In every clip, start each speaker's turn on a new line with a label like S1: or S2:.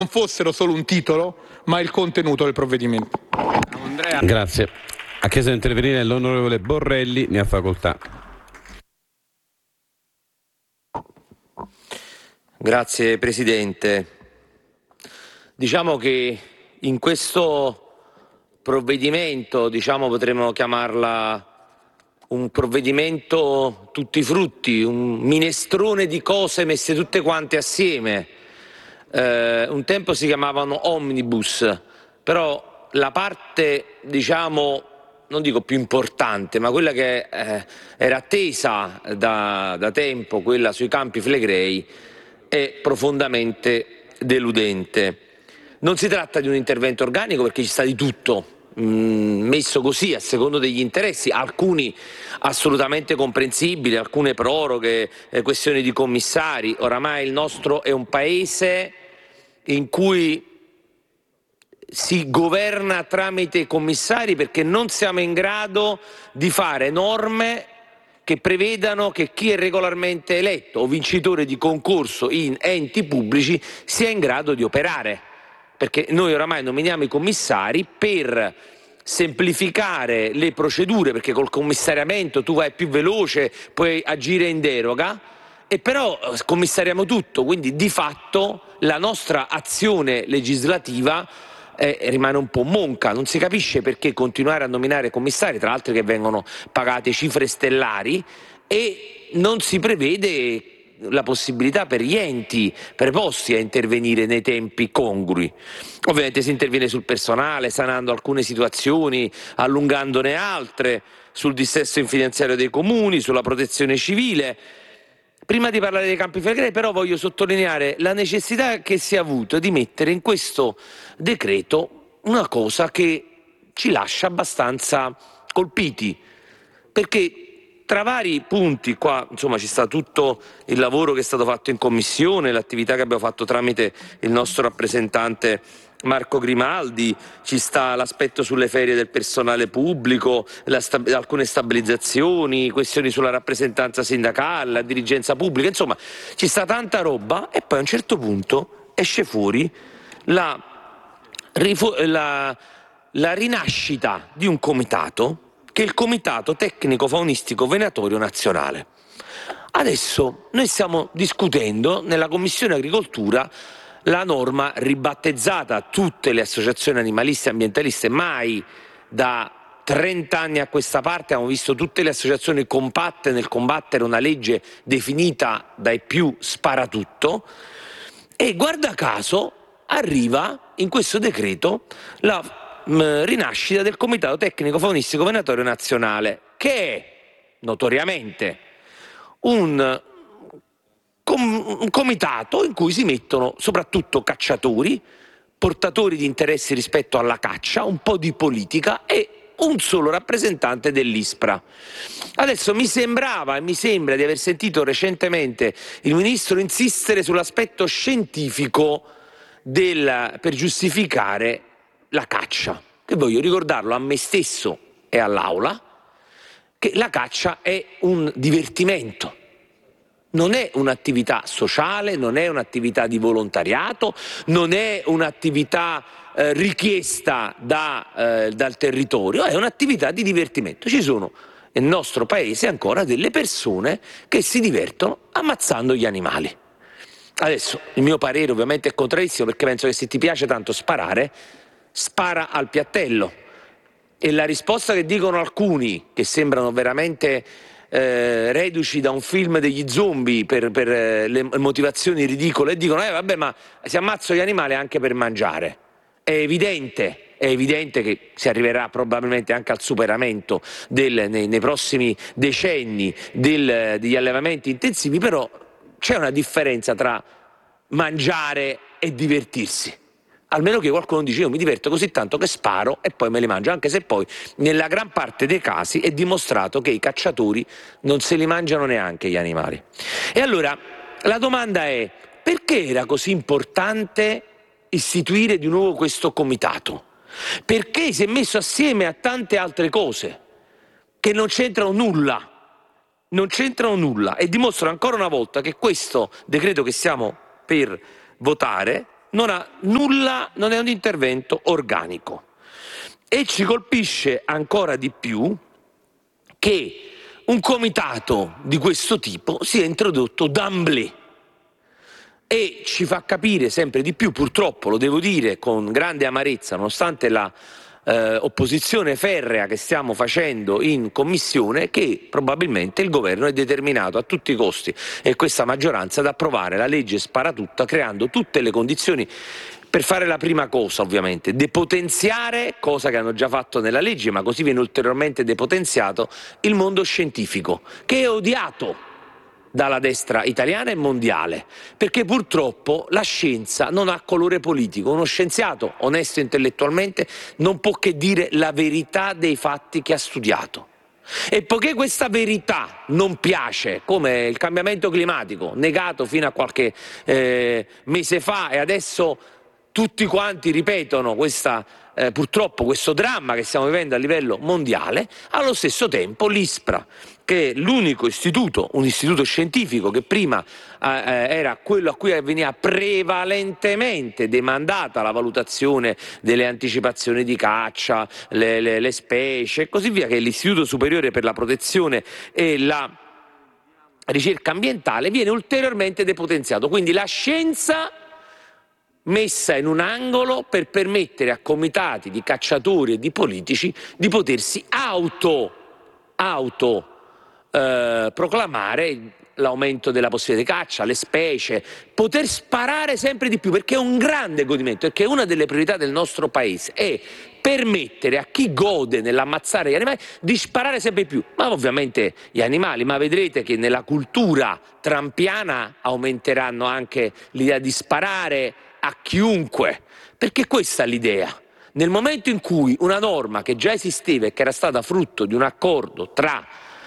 S1: non fossero solo un titolo, ma il contenuto del provvedimento.
S2: Grazie. Ha chiesto di intervenire l'onorevole Borrelli, ne ha facoltà.
S3: Grazie Presidente. Diciamo che in questo provvedimento, potremmo chiamarla un provvedimento tutti frutti, un minestrone di cose messe tutte quante assieme. Un tempo si chiamavano omnibus, però la parte, non dico più importante, ma quella che era attesa da tempo, quella sui Campi Flegrei, è profondamente deludente. Non si tratta di un intervento organico perché ci sta di tutto, messo così a secondo degli interessi, alcuni assolutamente comprensibili, alcune proroghe, questioni di commissari. Oramai il nostro è un paese in cui si governa tramite commissari perché non siamo in grado di fare norme che prevedano che chi è regolarmente eletto o vincitore di concorso in enti pubblici sia in grado di operare, perché noi oramai nominiamo i commissari per semplificare le procedure, perché col commissariamento tu vai più veloce, puoi agire in deroga, e però commissariamo tutto, quindi di fatto la nostra azione legislativa rimane un po' monca. Non si capisce perché continuare a nominare commissari, tra l'altro che vengono pagate cifre stellari, e non si prevede la possibilità per gli enti preposti a intervenire nei tempi congrui. Ovviamente si interviene sul personale, sanando alcune situazioni, allungandone altre, sul dissesto finanziario dei comuni, sulla protezione civile. Prima di parlare dei Campi Flegrei, però, voglio sottolineare la necessità che si è avuto di mettere in questo decreto una cosa che ci lascia abbastanza colpiti, perché tra vari punti qua, ci sta tutto il lavoro che è stato fatto in commissione, l'attività che abbiamo fatto tramite il nostro rappresentante Marco Grimaldi, ci sta l'aspetto sulle ferie del personale pubblico, alcune stabilizzazioni, questioni sulla rappresentanza sindacale, la dirigenza pubblica, insomma ci sta tanta roba, e poi a un certo punto esce fuori la rinascita di un comitato, che è il Comitato Tecnico Faunistico Venatorio Nazionale. Adesso noi stiamo discutendo nella Commissione Agricoltura la norma ribattezzata a tutte le associazioni animaliste e ambientaliste. Mai da 30 anni a questa parte abbiamo visto tutte le associazioni compatte nel combattere una legge definita dai più sparatutto, e guarda caso arriva in questo decreto la rinascita del Comitato Tecnico Faunistico Venatorio Nazionale, che è notoriamente un comitato in cui si mettono soprattutto cacciatori, portatori di interessi rispetto alla caccia, un po' di politica e un solo rappresentante dell'ISPRA. Adesso mi sembrava e mi sembra di aver sentito recentemente il Ministro insistere sull'aspetto scientifico per giustificare la caccia, che voglio ricordarlo a me stesso e all'Aula, che la caccia è un divertimento. Non è un'attività sociale, non è un'attività di volontariato, non è un'attività richiesta dal territorio, è un'attività di divertimento. Ci sono nel nostro paese ancora delle persone che si divertono ammazzando gli animali. Adesso il mio parere ovviamente è contrarissimo, perché penso che se ti piace tanto sparare, spara al piattello. E la risposta che dicono alcuni, che sembrano veramente reduci da un film degli zombie per le motivazioni ridicole, e dicono vabbè, ma si ammazzano gli animali anche per mangiare. È evidente che si arriverà probabilmente anche al superamento nei prossimi decenni degli allevamenti intensivi, però c'è una differenza tra mangiare e divertirsi. Almeno che qualcuno dice: io mi diverto così tanto che sparo e poi me li mangio, anche se poi nella gran parte dei casi è dimostrato che i cacciatori non se li mangiano neanche gli animali. E allora la domanda è: perché era così importante istituire di nuovo questo comitato? Perché si è messo assieme a tante altre cose che non c'entrano nulla, e dimostrano ancora una volta che questo decreto che stiamo per votare non è un intervento organico. E ci colpisce ancora di più che un comitato di questo tipo sia introdotto d'emblée e ci fa capire sempre di più, purtroppo lo devo dire con grande amarezza, nonostante la opposizione ferrea che stiamo facendo in commissione, che probabilmente il governo è determinato a tutti i costi, e questa maggioranza, ad approvare la legge sparatutto, creando tutte le condizioni per fare la prima cosa, ovviamente, depotenziare, cosa che hanno già fatto nella legge, ma così viene ulteriormente depotenziato, il mondo scientifico, che è odiato dalla destra italiana e mondiale, perché purtroppo la scienza non ha colore politico. Uno scienziato onesto intellettualmente non può che dire la verità dei fatti che ha studiato. E poiché questa verità non piace, come il cambiamento climatico, negato fino a qualche mese fa, e adesso tutti quanti ripetono purtroppo questo dramma che stiamo vivendo a livello mondiale, allo stesso tempo l'ISPRA, che è l'unico istituto, un istituto scientifico che prima era quello a cui veniva prevalentemente demandata la valutazione delle anticipazioni di caccia, le specie e così via, che è l'Istituto Superiore per la Protezione e la Ricerca Ambientale, viene ulteriormente depotenziato. Quindi la scienza messa in un angolo per permettere a comitati di cacciatori e di politici di potersi proclamare l'aumento della possibilità di caccia, le specie, poter sparare sempre di più, perché è un grande godimento, perché una delle priorità del nostro paese è permettere a chi gode nell'ammazzare gli animali di sparare sempre di più, ma ovviamente gli animali, ma vedrete che nella cultura trampiana aumenteranno anche l'idea di sparare a chiunque, perché questa è l'idea. Nel momento in cui una norma che già esisteva e che era stata frutto di un accordo tra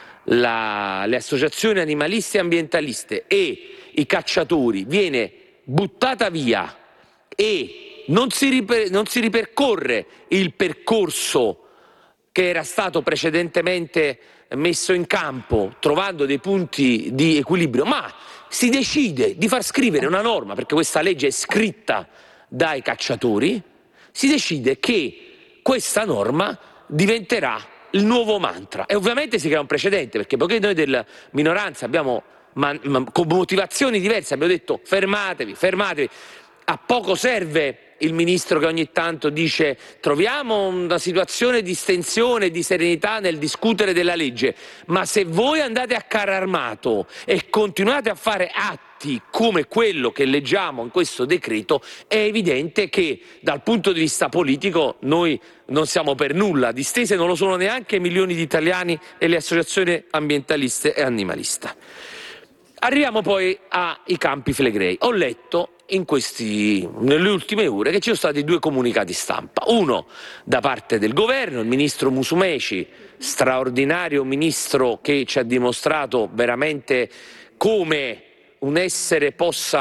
S3: le associazioni animaliste e ambientaliste e i cacciatori viene buttata via e non si ripercorre il percorso che era stato precedentemente messo in campo, trovando dei punti di equilibrio, ma si decide di far scrivere una norma, perché questa legge è scritta dai cacciatori, si decide che questa norma diventerà il nuovo mantra, e ovviamente si crea un precedente, perché poiché noi della minoranza abbiamo, con motivazioni diverse, abbiamo detto fermatevi, a poco serve il ministro che ogni tanto dice troviamo una situazione di stensione e di serenità nel discutere della legge, ma se voi andate a carro armato e continuate a fare atti come quello che leggiamo in questo decreto, è evidente che dal punto di vista politico noi non siamo per nulla distese, non lo sono neanche milioni di italiani e le associazioni ambientaliste e animaliste. Arriviamo poi ai Campi Flegrei. Ho letto nelle ultime ore che ci sono stati due comunicati stampa, uno da parte del governo, il ministro Musumeci, straordinario ministro che ci ha dimostrato veramente come un essere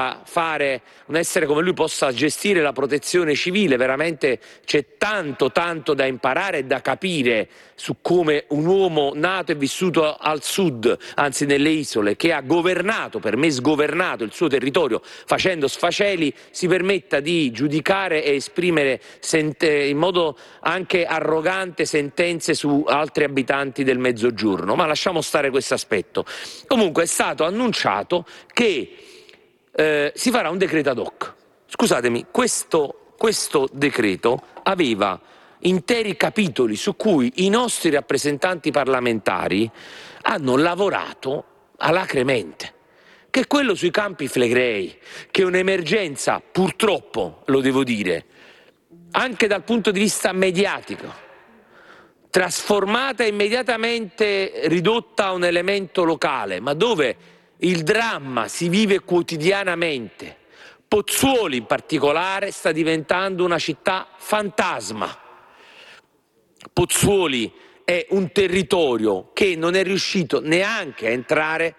S3: come lui possa gestire la protezione civile. Veramente c'è tanto da imparare e da capire su come un uomo nato e vissuto al sud, anzi nelle isole, che ha governato, per me sgovernato, il suo territorio facendo sfaceli, si permetta di giudicare e esprimere in modo anche arrogante sentenze su altri abitanti del Mezzogiorno. Ma lasciamo stare questo aspetto. Comunque è stato annunciato che si farà un decreto ad hoc. Scusatemi, questo decreto aveva interi capitoli su cui i nostri rappresentanti parlamentari hanno lavorato alacremente, che è quello sui Campi Flegrei, che è un'emergenza, purtroppo, lo devo dire, anche dal punto di vista mediatico, trasformata immediatamente, ridotta a un elemento locale, ma dove il dramma si vive quotidianamente. Pozzuoli in particolare sta diventando una città fantasma. Pozzuoli è un territorio che non è riuscito neanche a entrare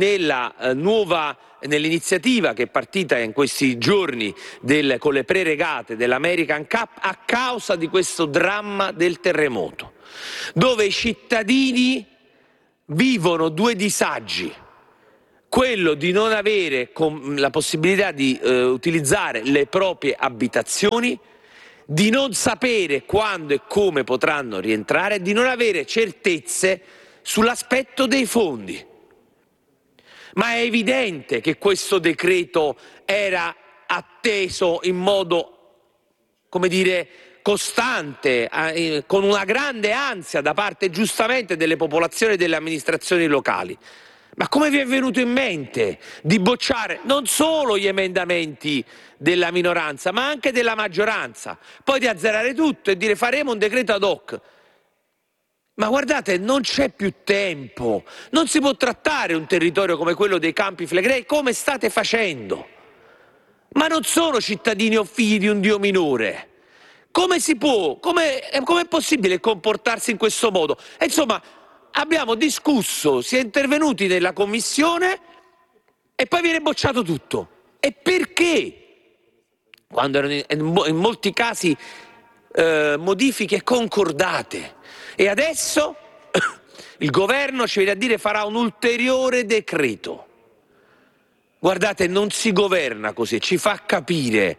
S3: nell'iniziativa che è partita in questi giorni con le preregate dell'American Cup, a causa di questo dramma del terremoto, dove i cittadini vivono due disagi: quello di non avere la possibilità di utilizzare le proprie abitazioni, di non sapere quando e come potranno rientrare, di non avere certezze sull'aspetto dei fondi. Ma è evidente che questo decreto era atteso in modo, come dire, costante, con una grande ansia da parte giustamente delle popolazioni e delle amministrazioni locali. Ma come vi è venuto in mente di bocciare non solo gli emendamenti della minoranza, ma anche della maggioranza, poi di azzerare tutto e dire faremo un decreto ad hoc? Ma guardate, non c'è più tempo, non si può trattare un territorio come quello dei Campi Flegrei come state facendo. Ma non sono cittadini o figli di un dio minore. Come si può, com'è possibile comportarsi in questo modo? E insomma, abbiamo discusso, si è intervenuti nella commissione e poi viene bocciato tutto. E perché? Quando erano in molti casi modifiche concordate. E adesso il governo ci viene a dire farà un ulteriore decreto. Guardate, non si governa così, ci fa capire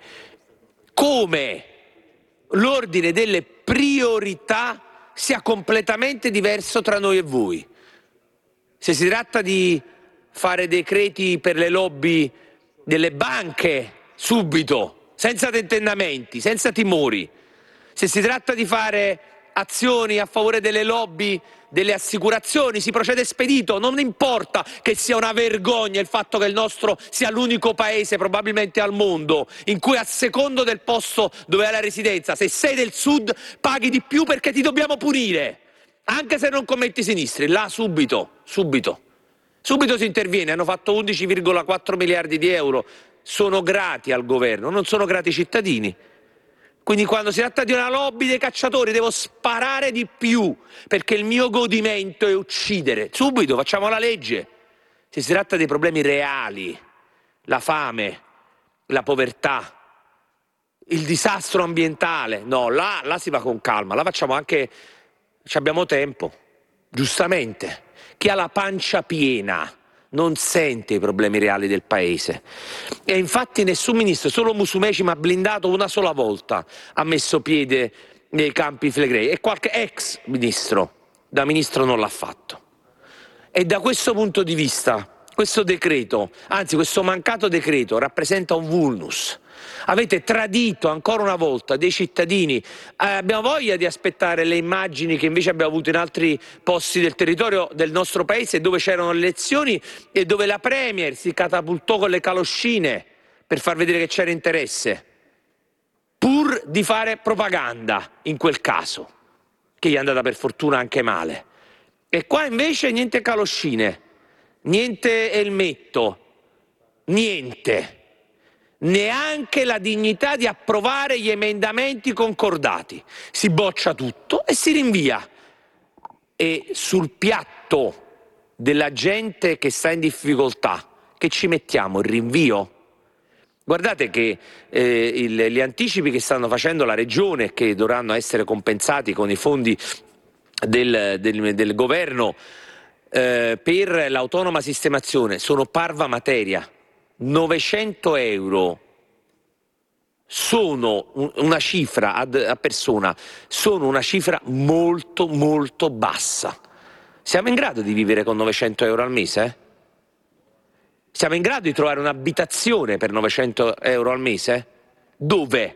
S3: come l'ordine delle priorità sia completamente diverso tra noi e voi. Se si tratta di fare decreti per le lobby delle banche, subito, senza tentennamenti, senza timori. Se si tratta di fare azioni a favore delle lobby delle assicurazioni, si procede spedito, non importa che sia una vergogna il fatto che il nostro sia l'unico paese probabilmente al mondo in cui a secondo del posto dove hai la residenza, se sei del sud paghi di più perché ti dobbiamo punire, anche se non commetti sinistri, là subito si interviene. Hanno fatto 11,4 miliardi di euro, sono grati al governo, non sono grati i cittadini. Quindi quando si tratta di una lobby dei cacciatori devo sparare di più, perché il mio godimento è uccidere. Subito, facciamo la legge. Se si tratta dei problemi reali, la fame, la povertà, il disastro ambientale, no, là si va con calma, là facciamo anche, abbiamo tempo, giustamente. Chi ha la pancia piena non sente i problemi reali del paese. E infatti nessun ministro, solo Musumeci, ma blindato una sola volta, ha messo piede nei Campi Flegrei e qualche ex ministro, da ministro non l'ha fatto. E da questo punto di vista, questo decreto, anzi questo mancato decreto, rappresenta un vulnus. Avete tradito ancora una volta dei cittadini. Abbiamo voglia di aspettare le immagini che invece abbiamo avuto in altri posti del territorio del nostro paese, dove c'erano le elezioni e dove la Premier si catapultò con le caloscine per far vedere che c'era interesse, pur di fare propaganda in quel caso, che gli è andata per fortuna anche male. E qua invece niente caloscine, niente elmetto, niente. Neanche la dignità di approvare gli emendamenti concordati. Si boccia tutto e si rinvia. E sul piatto della gente che sta in difficoltà, che ci mettiamo? Il rinvio? Guardate che gli anticipi che stanno facendo la Regione, che dovranno essere compensati con i fondi del governo per l'autonoma sistemazione, sono parva materia. 900 euro sono una cifra a persona, sono una cifra molto molto bassa. Siamo in grado di vivere con 900 euro al mese? Siamo in grado di trovare un'abitazione per 900 euro al mese? Dove?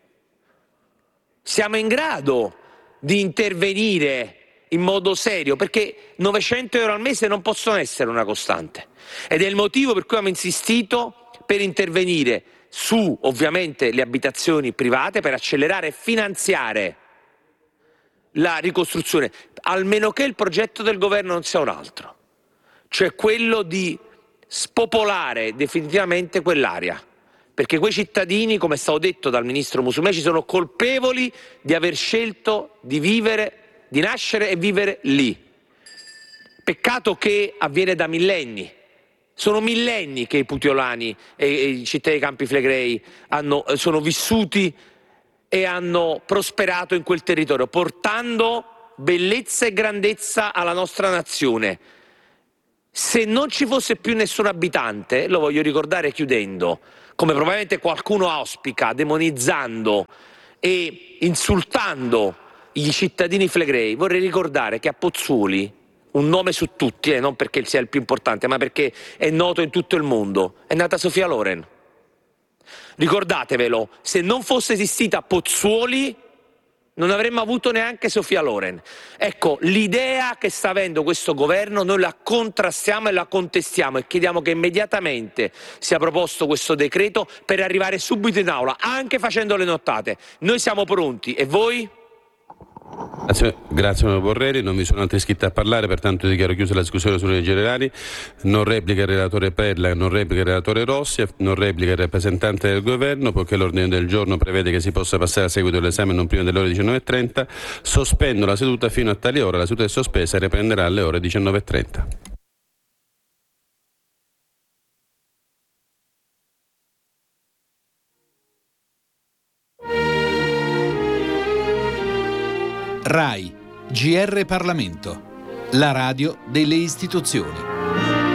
S3: Siamo in grado di intervenire in modo serio, perché 900 euro al mese non possono essere una costante. Ed è il motivo per cui abbiamo insistito per intervenire su, ovviamente, le abitazioni private, per accelerare e finanziare la ricostruzione, almeno che il progetto del governo non sia un altro, cioè quello di spopolare definitivamente quell'area. Perché quei cittadini, come è stato detto dal ministro Musumeci, sono colpevoli di aver scelto di vivere, di nascere e vivere lì. Peccato che avviene da millenni. Sono millenni che i putiolani e i cittadini dei Campi Flegrei sono vissuti e hanno prosperato in quel territorio, portando bellezza e grandezza alla nostra nazione. Se non ci fosse più nessun abitante, lo voglio ricordare chiudendo, come probabilmente qualcuno auspica, demonizzando e insultando i cittadini flegrei, vorrei ricordare che a Pozzuoli, un nome su tutti, non perché sia il più importante, ma perché è noto in tutto il mondo, è nata Sofia Loren. Ricordatevelo, se non fosse esistita Pozzuoli non avremmo avuto neanche Sofia Loren. Ecco, l'idea che sta avendo questo governo noi la contrastiamo e la contestiamo e chiediamo che immediatamente sia proposto questo decreto per arrivare subito in aula, anche facendo le nottate. Noi siamo pronti, e voi?
S2: Grazie onorevole Borrelli, non vi sono altri iscritti a parlare, pertanto dichiaro chiusa la discussione sulle linee generali. Non replica il relatore Perla, non replica il relatore Rossi, non replica il rappresentante del governo, poiché l'ordine del giorno prevede che si possa passare a seguito dell'esame non prima delle ore 19.30. Sospendo la seduta fino a tale ora, la seduta è sospesa e riprenderà alle ore 19.30.
S4: RAI GR Parlamento, la radio delle istituzioni.